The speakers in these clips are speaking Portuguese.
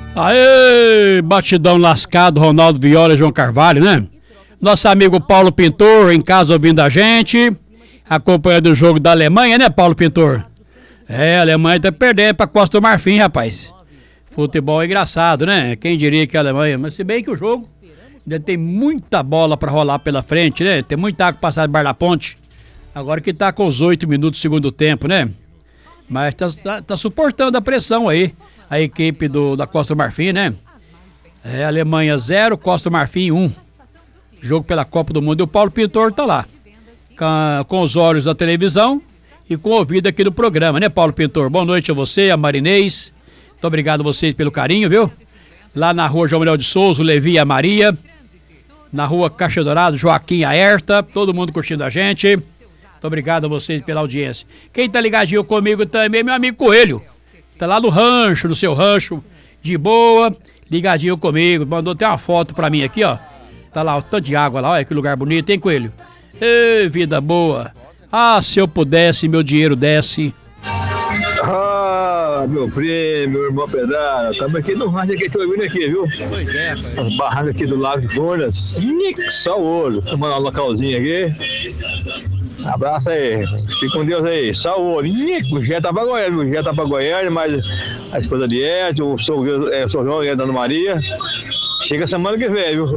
Aê, batidão lascado, Ronaldo Viola e João Carvalho, né? Nosso amigo Paulo Pintor em casa ouvindo a gente, acompanhando o jogo da Alemanha, né, Paulo Pintor? A Alemanha tá perdendo pra Costa do Marfim, rapaz. Futebol é engraçado, né? Quem diria que a Alemanha... Mas se bem que o jogo ainda tem muita bola pra rolar pela frente, né? Tem muita água passada debaixo da ponte. Agora que tá com os 8 minutos do segundo tempo, né? Mas tá suportando a pressão aí, a equipe da Costa do Marfim, né? Alemanha 0, Costa do Marfim 1. Jogo pela Copa do Mundo. E o Paulo Pintor tá lá, com os olhos da televisão e com o ouvido aqui do programa, né, Paulo Pintor? Boa noite a você, a Marinês. Muito obrigado a vocês pelo carinho, viu? Lá na rua João Manuel de Souza, o Levi e a Maria. Na rua Caixa Dourado, Joaquim Aerta. Todo mundo curtindo a gente. Muito obrigado a vocês pela audiência. Quem tá ligadinho comigo também é meu amigo Coelho. Tá lá no rancho, no seu rancho, de boa, ligadinho comigo. Mandou até uma foto pra mim aqui, ó. Tá lá, o tanto de água lá, olha que lugar bonito, hein, Coelho? Ei, vida boa. Ah, se eu pudesse, meu dinheiro desce. Ah, meu primo, meu irmão Pedrada, estamos aqui no rancho aqui, você ouvindo aqui, viu? Pois é, pai. As barracas aqui do Lago de Furnas, só o olho, tomando um localzinho aqui. Abraço aí, fique com Deus aí, só o olho. O Gé tá pra Goiânia, mas a esposa de Edson, o São João e a Dona Maria. Chega semana que vem, viu?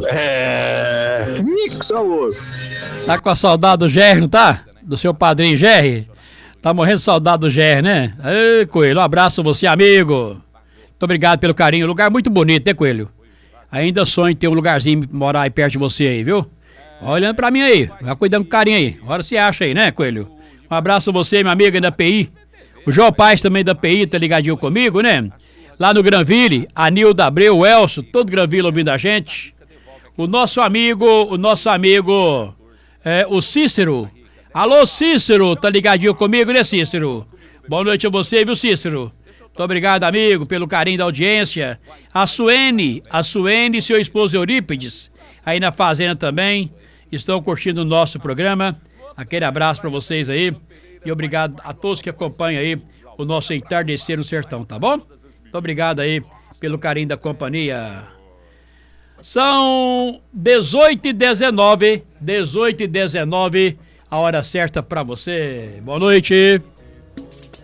Só o olho. Tá com a saudade do Gerry, não tá? Do seu padrinho Gerry? Tá morrendo de saudade do Gerry, né? Ei, Coelho, um abraço a você, amigo. Muito obrigado pelo carinho. Lugar muito bonito, né, Coelho? Ainda sonho em ter um lugarzinho pra morar aí perto de você aí, viu? Olhando pra mim aí, vai cuidando com carinho aí. Agora você acha aí, né, Coelho? Um abraço a você, minha amiga da PI. O João Paes também da PI, tá ligadinho comigo, né? Lá no Granville, a Nilda Abreu, o Elcio, todo Granville ouvindo a gente. O nosso amigo, o Cícero. Alô, Cícero, tá ligadinho comigo, né, Cícero? Boa noite a você, viu, Cícero? Muito obrigado, amigo, pelo carinho da audiência. A Suene e seu esposo Eurípides, aí na fazenda também, estão curtindo o nosso programa. Aquele abraço pra vocês aí. E obrigado a todos que acompanham aí o nosso Entardecer no Sertão, tá bom? Muito obrigado aí pelo carinho da companhia. São 18h19, a hora certa pra você. Boa noite.